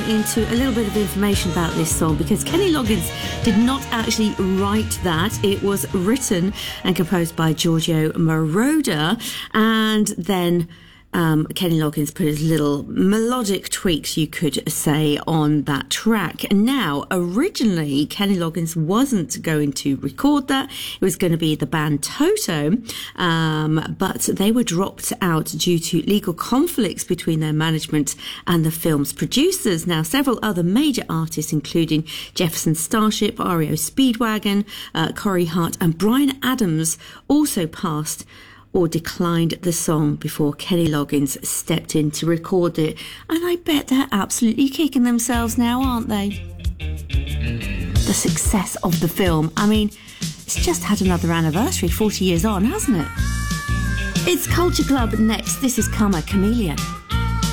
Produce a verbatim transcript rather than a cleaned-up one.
into a little bit of information about this song, because Kenny Loggins did not actually write that. It was written and composed by Giorgio Moroder, and then Um, Kenny Loggins put his little melodic tweaks, you could say, on that track. Now, originally, Kenny Loggins wasn't going to record that. It was going to be the band Toto, um, but they were dropped out due to legal conflicts between their management and the film's producers. Now, several other major artists, including Jefferson Starship, R E O Speedwagon, uh, Corey Hart and Bryan Adams, also passed or declined the song before Kenny Loggins stepped in to record it. And I bet they're absolutely kicking themselves now, aren't they? The success of the film. I mean, it's just had another anniversary, forty years on, hasn't it? It's Culture Club next. This is Karma Chameleon.